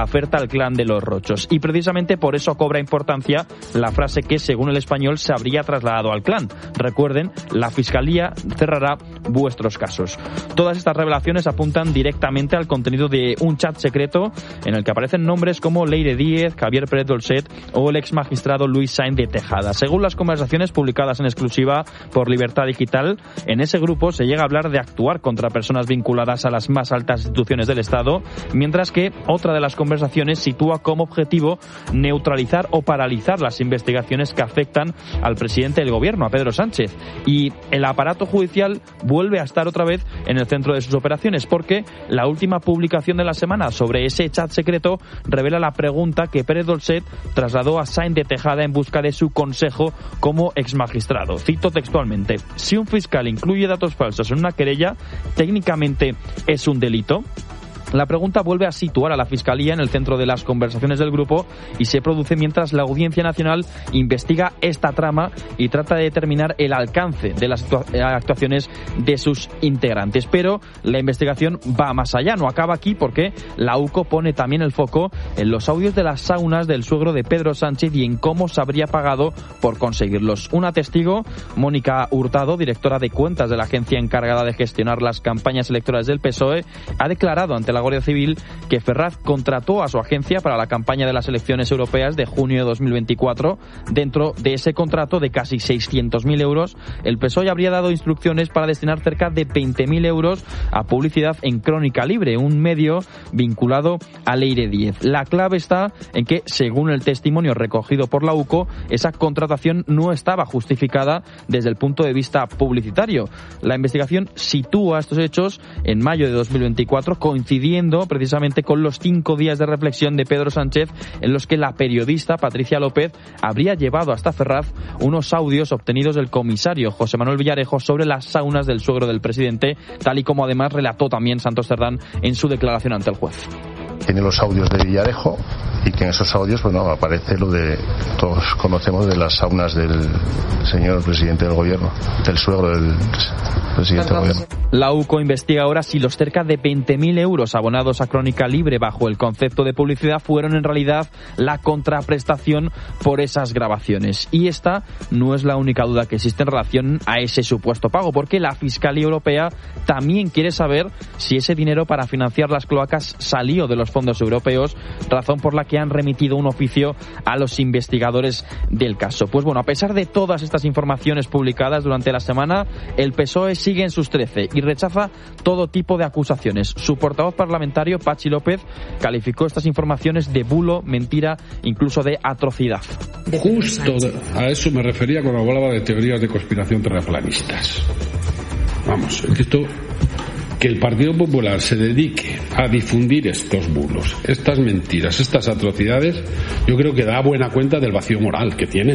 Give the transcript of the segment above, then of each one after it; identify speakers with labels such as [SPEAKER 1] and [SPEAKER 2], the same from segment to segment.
[SPEAKER 1] oferta al clan de los Rochos. Y precisamente por eso cobra importancia la frase que, según El Español, se habría trasladado al clan. Recuerden, la Fiscalía cerrará vuestros casos. Todas estas revelaciones apuntan directamente al contenido de un chat secreto en el que aparecen nombres como Leire Díez, Javier Pérez Dolcet o el ex magistrado Luis Sáenz de Tejada. Según las conversaciones publicadas en exclusiva por Libertad Digital, en ese grupo se llega a hablar de actuar contra personas vinculadas a las más altas instituciones del Estado, mientras que otra de las conversaciones sitúa como objetivo neutralizar o paralizar las investigaciones que afectan al presidente del gobierno, a Pedro Sánchez. Y el aparato judicial vuelve a estar otra vez en el centro de sus operaciones, porque la última publicación de la semana sobre ese chat secreto revela la pregunta que Pérez Dolcet trasladó a Sáenz de Tejada en busca de su consejo como exmagistrado. Cito textualmente: si un fiscal incluye datos falsos en una querella, ¿técnicamente es un delito? La pregunta vuelve a situar a la Fiscalía en el centro de las conversaciones del grupo y se produce mientras la Audiencia Nacional investiga esta trama y trata de determinar el alcance de las actuaciones de sus integrantes. Pero la investigación va más allá, no acaba aquí, porque la UCO pone también el foco en los audios de las saunas del suegro de Pedro Sánchez y en cómo se habría pagado por conseguirlos. Una testigo, Mónica Hurtado, directora de cuentas de la agencia encargada de gestionar las campañas electorales del PSOE, ha declarado ante la Guardia Civil que Ferraz contrató a su agencia para la campaña de las elecciones europeas de junio de 2024. Dentro de ese contrato de casi 600.000 euros, el PSOE habría dado instrucciones para destinar cerca de 20.000 euros a publicidad en Crónica Libre, un medio vinculado a Leire Díez. La clave está en que, según el testimonio recogido por la UCO, esa contratación no estaba justificada desde el punto de vista publicitario. La investigación sitúa estos hechos en mayo de 2024, coincidiendo precisamente con los 5 días de reflexión de Pedro Sánchez, en los que la periodista Patricia López habría llevado hasta Ferraz unos audios obtenidos del comisario José Manuel Villarejo sobre las saunas del suegro del presidente, tal y como además relató también Santos Cerdán en su declaración ante el juez.
[SPEAKER 2] Tiene los audios de Villarejo y que en esos audios aparece lo de, todos conocemos, de las saunas del señor presidente del gobierno, del suegro del presidente del gobierno.
[SPEAKER 1] La UCO investiga ahora si los cerca de 20.000 euros abonados a Crónica Libre bajo el concepto de publicidad fueron en realidad la contraprestación por esas grabaciones. Y esta no es la única duda que existe en relación a ese supuesto pago, porque la Fiscalía Europea también quiere saber si ese dinero para financiar las cloacas salió de los fondos europeos, razón por la que han remitido un oficio a los investigadores del caso. Pues bueno, a pesar de todas estas informaciones publicadas durante la semana, el PSOE sigue en sus 13 y rechaza todo tipo de acusaciones. Su portavoz parlamentario, Patxi López, calificó estas informaciones de bulo, mentira, incluso de atrocidad.
[SPEAKER 3] Justo a eso me refería cuando hablaba de teorías de conspiración terraplanistas. Vamos, que el Partido Popular se dedique a difundir estos bulos, estas mentiras, estas atrocidades, yo creo que da buena cuenta del vacío moral que tienen.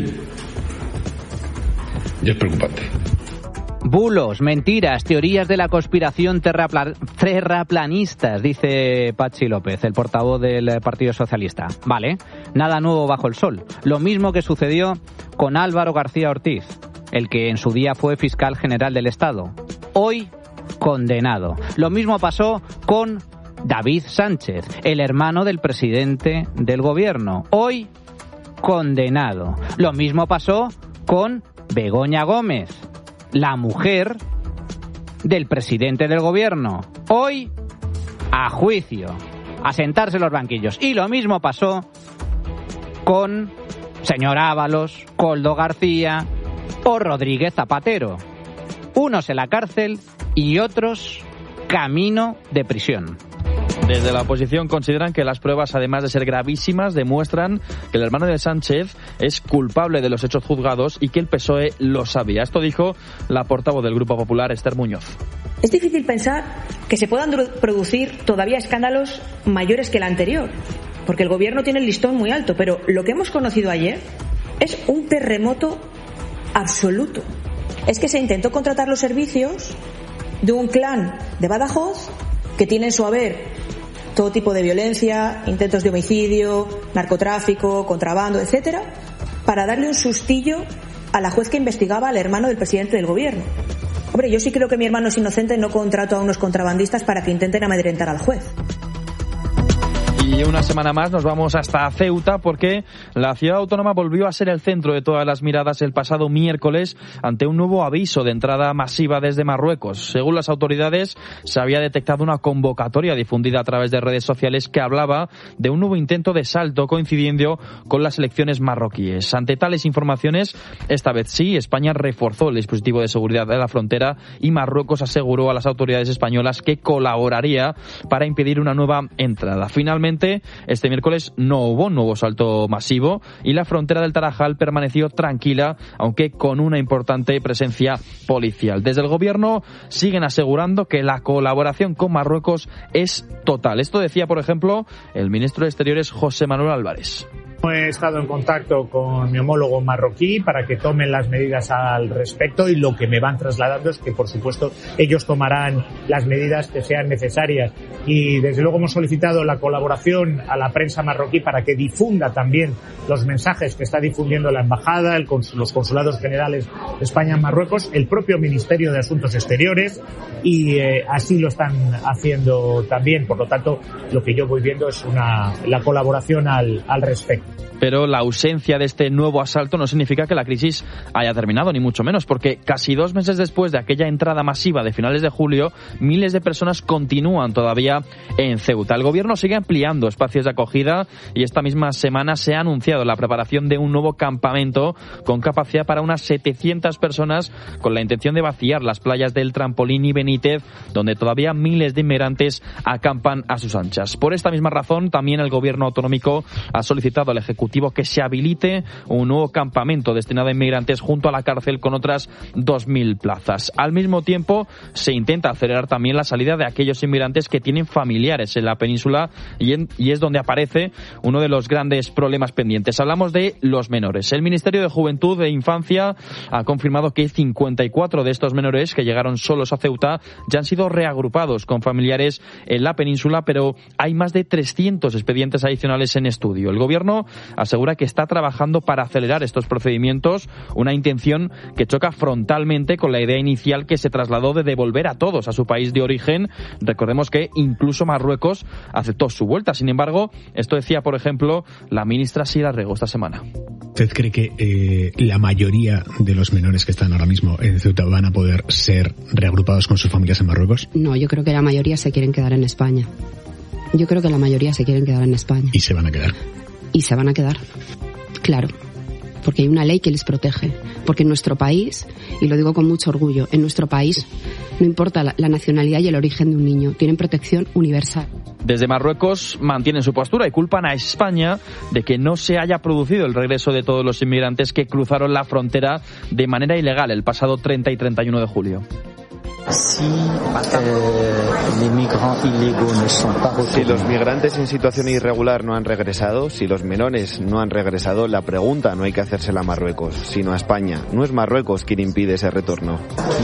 [SPEAKER 3] Y es preocupante.
[SPEAKER 4] Bulos, mentiras, teorías de la conspiración terraplanistas, dice Patxi López, el portavoz del Partido Socialista. Vale, nada nuevo bajo el sol. Lo mismo que sucedió con Álvaro García Ortiz, el que en su día fue fiscal general del Estado. Hoy, condenado. Lo mismo pasó con David Sánchez, el hermano del presidente del gobierno. Hoy, condenado. Lo mismo pasó con Begoña Gómez, la mujer del presidente del gobierno. Hoy, a juicio, a sentarse en los banquillos. Y lo mismo pasó con señor Ábalos, Koldo García o Rodríguez Zapatero. Unos en la cárcel y otros camino de prisión.
[SPEAKER 1] Desde la oposición consideran que las pruebas, además de ser gravísimas, demuestran que el hermano de Sánchez es culpable de los hechos juzgados y que el PSOE lo sabía. Esto dijo la portavoz del Grupo Popular, Esther Muñoz.
[SPEAKER 5] Es difícil pensar que se puedan producir todavía escándalos mayores que el anterior, porque el gobierno tiene el listón muy alto, pero lo que hemos conocido ayer es un terremoto absoluto. Es que se intentó contratar los servicios de un clan de Badajoz que tiene en su haber todo tipo de violencia, intentos de homicidio, narcotráfico, contrabando, etcétera, para darle un sustillo a la juez que investigaba al hermano del presidente del gobierno. Hombre, yo sí creo que mi hermano es inocente, no contrato a unos contrabandistas para que intenten amedrentar al juez.
[SPEAKER 1] Y Y una semana más nos vamos hasta Ceuta porque la ciudad autónoma volvió a ser el centro de todas las miradas el pasado miércoles ante un nuevo aviso de entrada masiva desde Marruecos. Según las autoridades, se había detectado una convocatoria difundida a través de redes sociales que hablaba de un nuevo intento de salto coincidiendo con las elecciones marroquíes. Ante tales informaciones, esta vez sí, España reforzó el dispositivo de seguridad de la frontera y Marruecos aseguró a las autoridades españolas que colaboraría para impedir una nueva entrada. Finalmente, este miércoles no hubo un nuevo salto masivo y la frontera del Tarajal permaneció tranquila, aunque con una importante presencia policial. Desde el gobierno siguen asegurando que la colaboración con Marruecos es total. Esto decía, por ejemplo, el ministro de Exteriores José Manuel Álvarez.
[SPEAKER 6] He estado en contacto con mi homólogo marroquí para que tomen las medidas al respecto y lo que me van trasladando es que, por supuesto, ellos tomarán las medidas que sean necesarias. Y, desde luego, hemos solicitado la colaboración a la prensa marroquí para que difunda también los mensajes que está difundiendo la embajada, los consulados generales de España en Marruecos, el propio Ministerio de Asuntos Exteriores y así lo están haciendo también. Por lo tanto, lo que yo voy viendo es la colaboración al respecto.
[SPEAKER 1] Pero la ausencia de este nuevo asalto no significa que la crisis haya terminado, ni mucho menos, porque casi 2 meses después de aquella entrada masiva de finales de julio, miles de personas continúan todavía en Ceuta. El gobierno sigue ampliando espacios de acogida y esta misma semana se ha anunciado la preparación de un nuevo campamento con capacidad para unas 700 personas con la intención de vaciar las playas del Trampolín y Benítez, donde todavía miles de inmigrantes acampan a sus anchas. Por esta misma razón, también el gobierno autonómico ha solicitado al Ejecutivo que se habilite un nuevo campamento destinado a inmigrantes junto a la cárcel con otras 2.000 plazas. Al mismo tiempo, se intenta acelerar también la salida de aquellos inmigrantes que tienen familiares en la península y es donde aparece uno de los grandes problemas pendientes. Hablamos de los menores. El Ministerio de Juventud e Infancia ha confirmado que 54 de estos menores que llegaron solos a Ceuta ya han sido reagrupados con familiares en la península, pero hay más de 300 expedientes adicionales en estudio. El gobierno asegura que está trabajando para acelerar estos procedimientos, una intención que choca frontalmente con la idea inicial que se trasladó de devolver a todos a su país de origen. Recordemos que incluso Marruecos aceptó su vuelta. Sin embargo, esto decía, por ejemplo, la ministra Sira Rego esta semana.
[SPEAKER 7] ¿Usted cree que la mayoría de los menores que están ahora mismo en Ceuta van a poder ser reagrupados con sus familias en Marruecos?
[SPEAKER 8] No, yo creo que la mayoría se quieren quedar en España. Yo creo que la mayoría se quieren quedar en España.
[SPEAKER 7] ¿Y se van a quedar?
[SPEAKER 8] Y se van a quedar, claro, porque hay una ley que les protege, porque en nuestro país, y lo digo con mucho orgullo, en nuestro país no importa la nacionalidad y el origen de un niño, tienen protección universal.
[SPEAKER 1] Desde Marruecos mantienen su postura y culpan a España de que no se haya producido el regreso de todos los inmigrantes que cruzaron la frontera de manera ilegal el pasado 30 y 31 de julio.
[SPEAKER 9] Si los migrantes en situación irregular no han regresado, si los menores no han regresado, la pregunta no hay que hacérsela a Marruecos, sino a España. No es Marruecos quien impide ese retorno.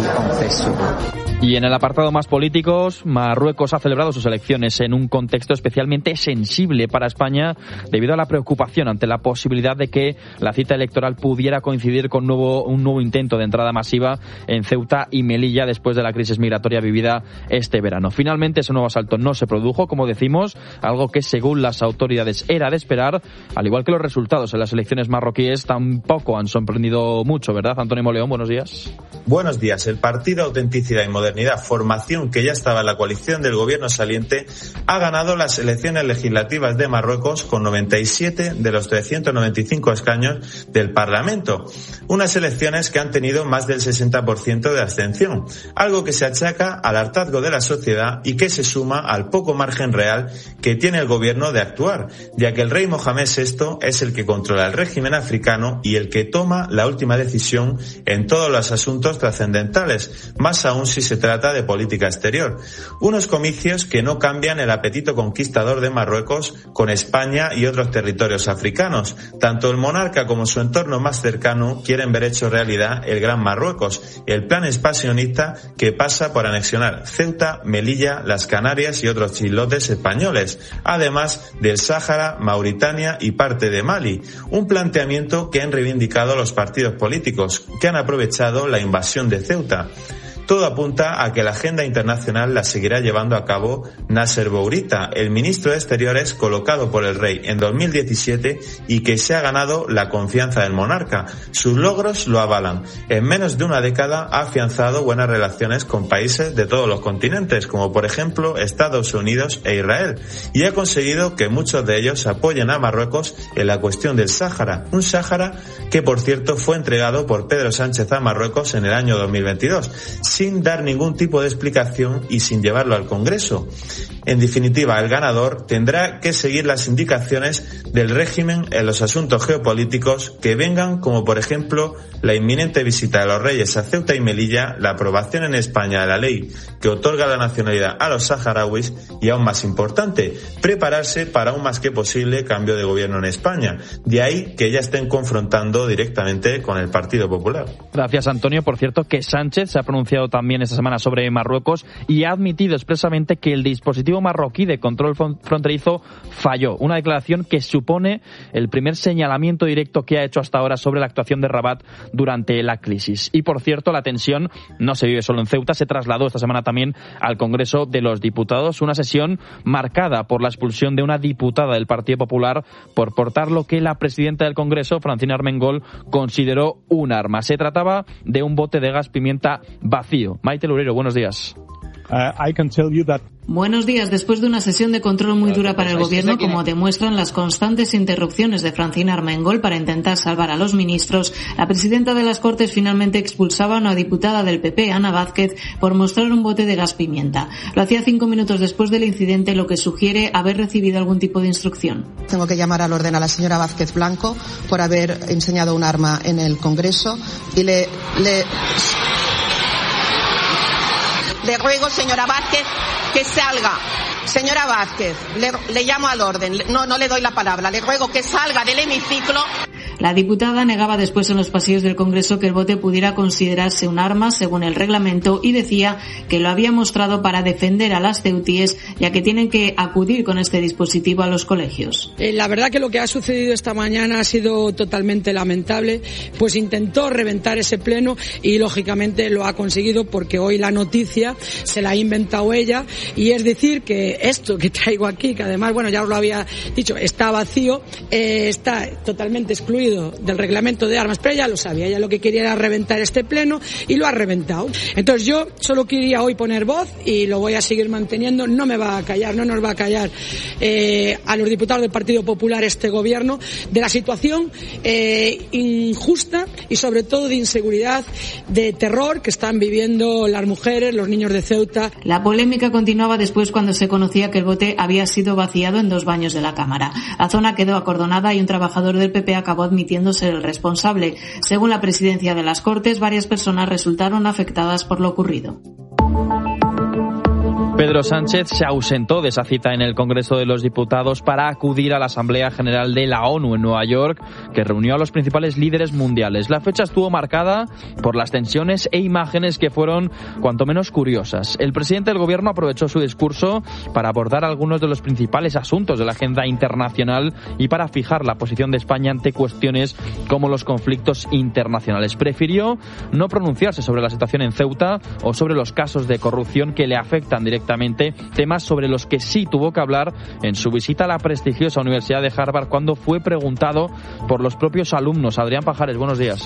[SPEAKER 1] Y en el apartado más políticos, Marruecos ha celebrado sus elecciones en un contexto especialmente sensible para España debido a la preocupación ante la posibilidad de que la cita electoral pudiera coincidir con un nuevo intento de entrada masiva en Ceuta y Melilla después de la crisis migratoria vivida este verano. Finalmente, ese nuevo asalto no se produjo, como decimos, algo que según las autoridades era de esperar, al igual que los resultados en las elecciones marroquíes tampoco han sorprendido mucho, ¿verdad? Antonio Moleón, buenos días.
[SPEAKER 10] Buenos días. El Partido Autenticidad y Modernidad, formación que ya estaba en la coalición del gobierno saliente, ha ganado las elecciones legislativas de Marruecos con 97 de los 395 escaños del Parlamento. Unas elecciones que han tenido más del 60% de abstención, algo que se achaca al hartazgo de la sociedad y que se suma al poco margen real que tiene el gobierno de actuar, ya que el rey Mohamed VI es el que controla el régimen africano y el que toma la última decisión en todos los asuntos trascendentales, más aún si se trata de política exterior. Unos comicios que no cambian el apetito conquistador de Marruecos con España y otros territorios africanos. Tanto el monarca como su entorno más cercano quieren ver hecho realidad el Gran Marruecos, el plan expansionista que pasa por anexionar Ceuta, Melilla, las Canarias y otros islotes españoles, además del Sáhara, Mauritania y parte de Mali. Un planteamiento que han reivindicado los partidos políticos, que han aprovechado la invasión de Ceuta. Todo apunta a que la agenda internacional la seguirá llevando a cabo Nasser Bourita, el ministro de Exteriores colocado por el rey en 2017 y que se ha ganado la confianza del monarca. Sus logros lo avalan. En menos de una década ha afianzado buenas relaciones con países de todos los continentes, como por ejemplo Estados Unidos e Israel, y ha conseguido que muchos de ellos apoyen a Marruecos en la cuestión del Sáhara, un Sáhara que por cierto fue entregado por Pedro Sánchez a Marruecos en el año 2022, sin dar ningún tipo de explicación y sin llevarlo al Congreso. En definitiva, el ganador tendrá que seguir las indicaciones del régimen en los asuntos geopolíticos que vengan, como por ejemplo la inminente visita de los reyes a Ceuta y Melilla, la aprobación en España de la ley que otorga la nacionalidad a los saharauis y, aún más importante, prepararse para un más que posible cambio de gobierno en España. De ahí que ya estén confrontando directamente con el Partido Popular.
[SPEAKER 1] Gracias, Antonio. Por cierto, que Sánchez se ha pronunciado también esta semana sobre Marruecos y ha admitido expresamente que el dispositivo marroquí de control fronterizo falló. Una declaración que supone el primer señalamiento directo que ha hecho hasta ahora sobre la actuación de Rabat durante la crisis. Y por cierto, la tensión no se vive solo en Ceuta, se trasladó esta semana también al Congreso de los Diputados, una sesión marcada por la expulsión de una diputada del Partido Popular por portar lo que la presidenta del Congreso, Francina Armengol, consideró un arma. Se trataba de un bote de gas pimienta vacío. Maite Loureiro, buenos días.
[SPEAKER 11] Buenos días. Después de una sesión de control muy dura para el gobierno, como demuestran las constantes interrupciones de Francina Armengol para intentar salvar a los ministros, la presidenta de las Cortes finalmente expulsaba a una diputada del PP, Ana Vázquez, por mostrar un bote de gas pimienta. Lo hacía 5 minutos después del incidente, lo que sugiere haber recibido algún tipo de instrucción.
[SPEAKER 12] Tengo que llamar al orden a la señora Vázquez Blanco por haber enseñado un arma en el Congreso y le ruego, señora Vázquez, que salga. Señora Vázquez, le llamo al orden. No le doy la palabra. Le ruego que salga del hemiciclo.
[SPEAKER 11] La diputada negaba después en los pasillos del Congreso que el bote pudiera considerarse un arma según el reglamento y decía que lo había mostrado para defender a las ceutíes, ya que tienen que acudir con este dispositivo a los colegios.
[SPEAKER 13] La verdad que lo que ha sucedido esta mañana ha sido totalmente lamentable, pues intentó reventar ese pleno y lógicamente lo ha conseguido porque hoy la noticia se la ha inventado ella, y es decir que esto que traigo aquí, que además, bueno, ya os lo había dicho, está vacío, está totalmente excluido del reglamento de armas, pero ella lo sabía, ella lo que quería era reventar este pleno y lo ha reventado. Entonces yo solo quería hoy poner voz y lo voy a seguir manteniendo, no me va a callar, no nos va a callar a los diputados del Partido Popular este gobierno de la situación injusta y sobre todo de inseguridad, de terror que están viviendo las mujeres, los niños de Ceuta.
[SPEAKER 11] La polémica continuaba después cuando se conocía que el bote había sido vaciado en 2 baños de la Cámara. La zona quedó acordonada y un trabajador del PP acabó admitiendo ser el responsable. Según la presidencia de las Cortes, varias personas resultaron afectadas por lo ocurrido.
[SPEAKER 1] Pedro Sánchez se ausentó de esa cita en el Congreso de los Diputados para acudir a la Asamblea General de la ONU en Nueva York, que reunió a los principales líderes mundiales. La fecha estuvo marcada por las tensiones e imágenes que fueron cuanto menos curiosas. El presidente del Gobierno aprovechó su discurso para abordar algunos de los principales asuntos de la agenda internacional y para fijar la posición de España ante cuestiones como los conflictos internacionales. Prefirió no pronunciarse sobre la situación en Ceuta o sobre los casos de corrupción que le afectan directamente, temas sobre los que sí tuvo que hablar en su visita a la prestigiosa Universidad de Harvard cuando fue preguntado por los propios alumnos. Adrián Pajares, buenos días.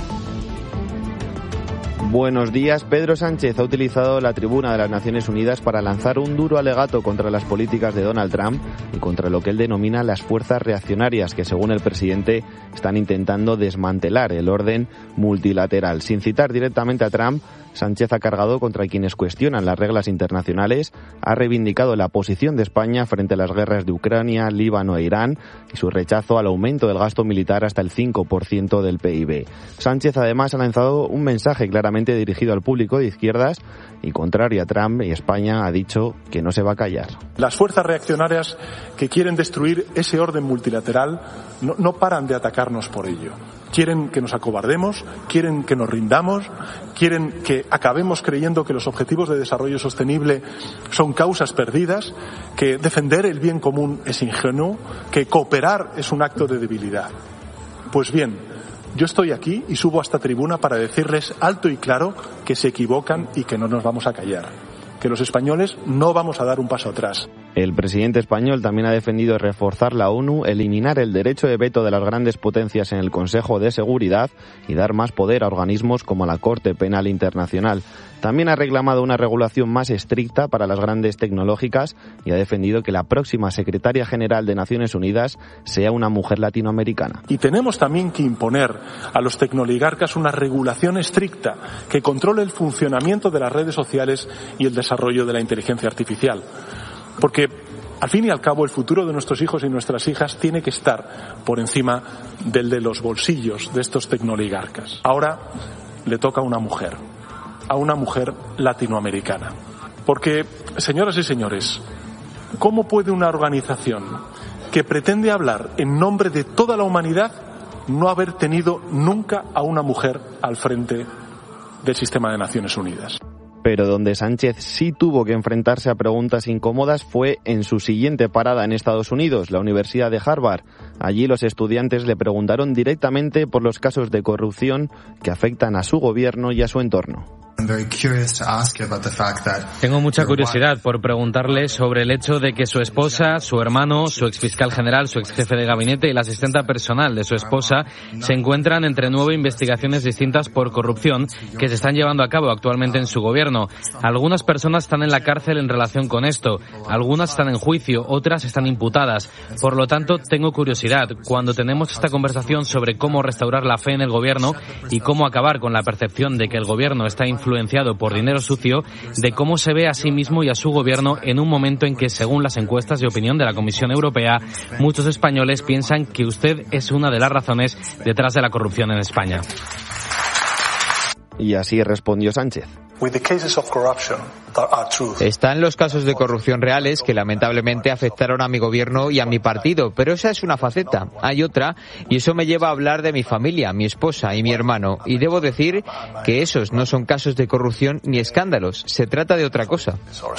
[SPEAKER 9] Buenos días. Pedro Sánchez ha utilizado la tribuna de las Naciones Unidas para lanzar un duro alegato contra las políticas de Donald Trump y contra lo que él denomina las fuerzas reaccionarias que, según el presidente, están intentando desmantelar el orden multilateral. Sin citar directamente a Trump, Sánchez ha cargado contra quienes cuestionan las reglas internacionales, ha reivindicado la posición de España frente a las guerras de Ucrania, Líbano e Irán y su rechazo al aumento del gasto militar hasta el 5% del PIB. Sánchez además ha lanzado un mensaje claramente dirigido al público de izquierdas y contrario a Trump, y España ha dicho que no se va a callar.
[SPEAKER 14] Las fuerzas reaccionarias que quieren destruir ese orden multilateral no paran de atacarnos por ello. Quieren que nos acobardemos, quieren que nos rindamos, quieren que acabemos creyendo que los objetivos de desarrollo sostenible son causas perdidas, que defender el bien común es ingenuo, que cooperar es un acto de debilidad. Pues bien, Yo estoy aquí y subo a esta tribuna para decirles alto y claro que se equivocan y que no nos vamos a callar, que los españoles no vamos a dar un paso atrás.
[SPEAKER 9] El presidente español también ha defendido reforzar la ONU, eliminar el derecho de veto de las grandes potencias en el Consejo de Seguridad y dar más poder a organismos como la Corte Penal Internacional. También ha reclamado una regulación más estricta para las grandes tecnológicas y ha defendido que la próxima secretaria general de Naciones Unidas sea una mujer latinoamericana.
[SPEAKER 14] Y tenemos también que imponer a los tecnoligarcas una regulación estricta que controle el funcionamiento de las redes sociales y el desarrollo de la inteligencia artificial. Porque, al fin y al cabo, el futuro de nuestros hijos y nuestras hijas tiene que estar por encima del de los bolsillos de estos tecnoligarcas. Ahora le toca a una mujer latinoamericana. Porque, señoras y señores, ¿cómo puede una organización que pretende hablar en nombre de toda la humanidad no haber tenido nunca a una mujer al frente del sistema de Naciones Unidas?
[SPEAKER 9] Pero donde Sánchez sí tuvo que enfrentarse a preguntas incómodas fue en su siguiente parada en Estados Unidos, la Universidad de Harvard. Allí los estudiantes le preguntaron directamente por los casos de corrupción que afectan a su gobierno y a su entorno.
[SPEAKER 15] Tengo mucha curiosidad por preguntarle sobre el hecho de que su esposa, su hermano, su exfiscal general, su exjefe de gabinete y la asistenta personal de su esposa se encuentran entre 9 investigaciones distintas por corrupción que se están llevando a cabo actualmente en su gobierno. Algunas personas están en la cárcel en relación con esto, algunas están en juicio, otras están imputadas. Por lo tanto, tengo curiosidad cuando tenemos esta conversación sobre cómo restaurar la fe en el gobierno y cómo acabar con la percepción de que el gobierno está influenciado por dinero sucio, de cómo se ve a sí mismo y a su gobierno en un momento en que, según las encuestas de opinión de la Comisión Europea, muchos españoles piensan que usted es una de las razones detrás de la corrupción en España.
[SPEAKER 9] Y así respondió Sánchez.
[SPEAKER 16] Están los casos de corrupción reales que lamentablemente afectaron a mi gobierno y a mi partido, pero esa es una faceta. Hay otra, y eso me lleva a hablar de mi familia, mi esposa y mi hermano, y debo decir que esos no son casos de corrupción ni escándalos, se trata de otra cosa.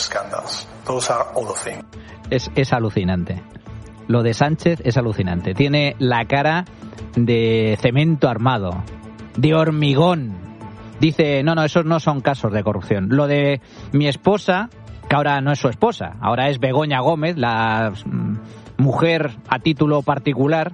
[SPEAKER 4] Es alucinante. Lo de Sánchez es alucinante. Tiene la cara de cemento armado, de hormigón. Dice, no, esos no son casos de corrupción. Lo de mi esposa, que ahora no es su esposa, ahora es Begoña Gómez, la mujer a título particular.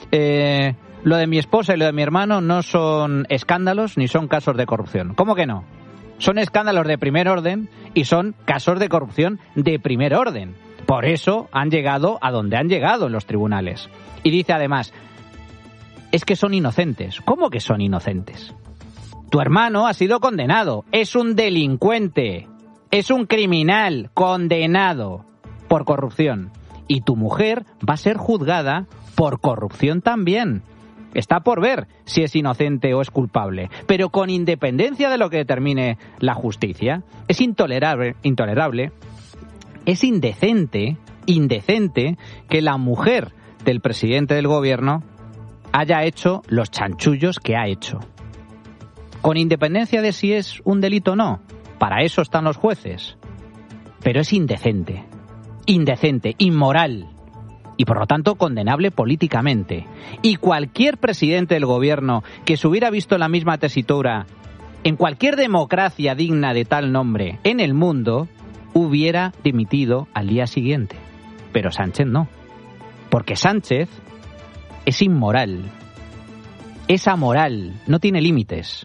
[SPEAKER 4] Lo de mi esposa y lo de mi hermano no son escándalos ni son casos de corrupción. ¿Cómo que no? Son escándalos de primer orden y son casos de corrupción de primer orden. Por eso han llegado a donde han llegado en los tribunales. Y dice además, es que son inocentes. ¿Cómo que son inocentes? Tu hermano ha sido condenado, es un delincuente, es un criminal condenado por corrupción. Y tu mujer va a ser juzgada por corrupción también. Está por ver si es inocente o es culpable. Pero con independencia de lo que determine la justicia, es intolerable, es indecente que la mujer del presidente del gobierno haya hecho los chanchullos que ha hecho. Con independencia de si es un delito o no, para eso están los jueces. Pero es indecente, inmoral y por lo tanto condenable políticamente. Y cualquier presidente del gobierno que se hubiera visto en la misma tesitura en cualquier democracia digna de tal nombre en el mundo hubiera dimitido al día siguiente. Pero Sánchez no, porque Sánchez es inmoral, es amoral, no tiene límites.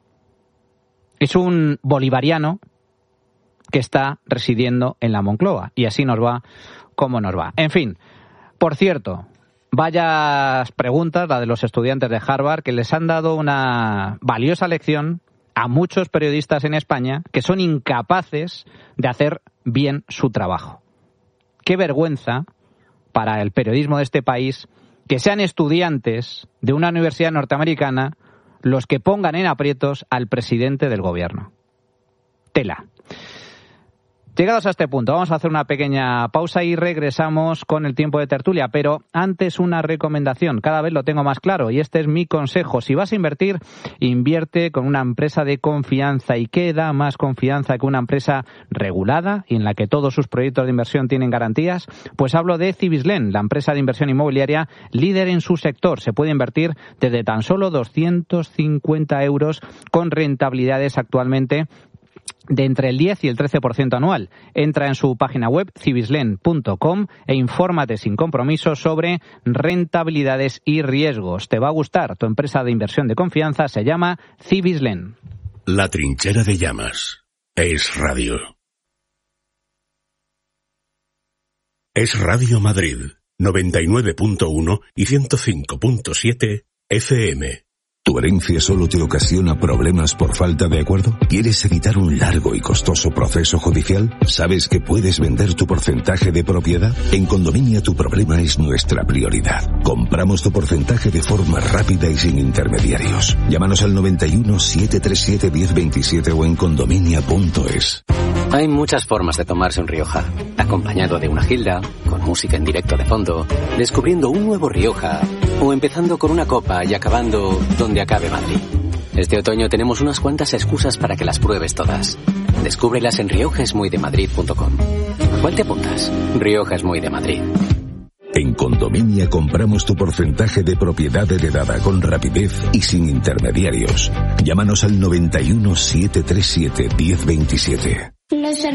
[SPEAKER 4] Es un bolivariano que está residiendo en la Moncloa. Y así nos va como nos va. En fin, por cierto, varias preguntas, la de los estudiantes de Harvard, que les han dado una valiosa lección a muchos periodistas en España que son incapaces de hacer bien su trabajo. Qué vergüenza para el periodismo de este país que sean estudiantes de una universidad norteamericana los que pongan en aprietos al presidente del gobierno. Tela. Llegados a este punto, vamos a hacer una pequeña pausa y regresamos con el tiempo de tertulia, pero antes una recomendación, cada vez lo tengo más claro y este es mi consejo. Si vas a invertir, invierte con una empresa de confianza. ¿Y qué da más confianza que una empresa regulada y en la que todos sus proyectos de inversión tienen garantías? Pues hablo de Cibislen, la empresa de inversión inmobiliaria líder en su sector. Se puede invertir desde tan solo 250 euros con rentabilidades actualmente de entre el 10 y el 13% anual. Entra en su página web cibislen.com e infórmate sin compromiso sobre rentabilidades y riesgos. Te va a gustar. Tu empresa de inversión de confianza se llama Cibislen.
[SPEAKER 17] La trinchera de llamas. Es radio. Es Radio Madrid, 99.1 y 105.7 FM.
[SPEAKER 18] ¿Tu herencia solo te ocasiona problemas por falta de acuerdo? ¿Quieres evitar un largo y costoso proceso judicial? ¿Sabes que puedes vender tu porcentaje de propiedad? En Condominia tu problema es nuestra prioridad. Compramos tu porcentaje de forma rápida y sin intermediarios. Llámanos al 91 737 1027 o en condominia.es.
[SPEAKER 19] Hay muchas formas de tomarse un Rioja. Acompañado de una gilda, con música en directo de fondo, descubriendo un nuevo Rioja, o empezando con una copa y acabando donde acabe Madrid. Este otoño tenemos unas cuantas excusas para que las pruebes todas. Descúbrelas en riojaesmuydemadrid.com. ¿Cuál te apuntas? Rioja es muy de Madrid.
[SPEAKER 18] En Condominia compramos tu porcentaje de propiedad heredada con rapidez y sin intermediarios. Llámanos al 91 737 1027.